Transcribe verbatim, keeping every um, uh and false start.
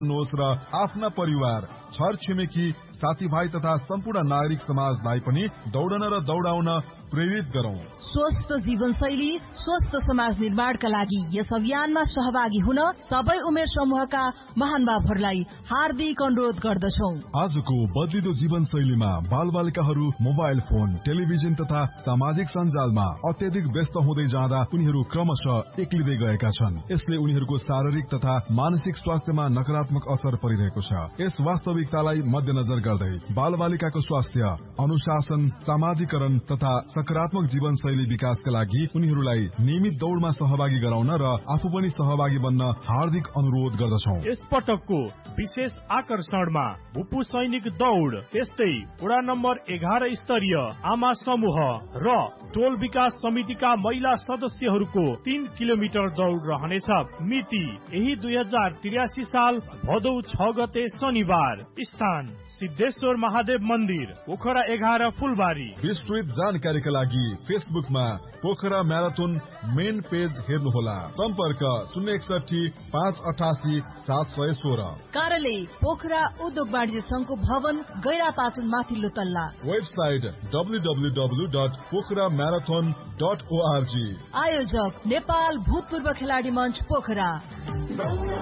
र आफ्ना परिवार, छर छिमेकी, साथीभाइ तथा सम्पूर्ण नागरिक समाजलाई पनि दौडन र दौडाउन प्रेरित गरौं। स्वस्थ जीवनशैली, स्वस्थ समाज निर्माणका लागि यस अभियानमा सहभागी हुन सबै उमेर समूहका महानुभावहरूलाई हार्दिक अनुरोध गर्दछौं। आजको बदलिदो जीवनशैलीमा बालबालिकाहरू मोबाइल फोन, टेलिभिजन तथा सामाजिक सञ्जालमा अत्यधिक व्यस्त हुँदै जाँदा उनीहरू क्रमशः एक्लिँदै गएका छन्। यसले उनीहरूको शारीरिक तथा मानसिक स्वास्थ्यमा नकारात्मक असर परिरहेको छ। यस वास्तविकतालाई मध्यनजर गर्दै बालबालिकाको स्वास्थ्य, अनुशासन, सामाजिकरण तथा सकारात्मक जीवनशैली विकासका लागि उनीहरूलाई नियमित दौड़मा सहभागी गराउन र आफू पनि सहभागी बन्न हार्दिक अनुरोध गर्दछौं। यस पटकको विशेष आकर्षणमा भूपू सैनिक दौड़, त्यस्तै वडा नम्बर एघार स्तरीय आमा समूह र टोल विकास समितिका महिला सदस्यहरूको तीन किलोमिटर दौड़ रहनेछ। मिति यही दुई हजार त्रियासी साल भदौ छ गते शनिबार। स्थान सिद्धेश्वर महादेव मन्दिर, पोखरा एघार, फुलबारी। विस्तृत जानकारीका लागि फेसबुकमा पोखरा म्याराथन मेन पेज हेर्नुहोला। सम्पर्क शून्य एकसठी पाँच अठासी सात सय सोह्र। कार्यालय पोखरा उद्योग वाणिज्य संघको भवन, गैरा पाटन माथिल्लो तल्ला। Website W W W dot Pokhara marathon dot ORG. आयोजक नेपाल भूतपूर्व खेलाडी मञ्च पोखरा।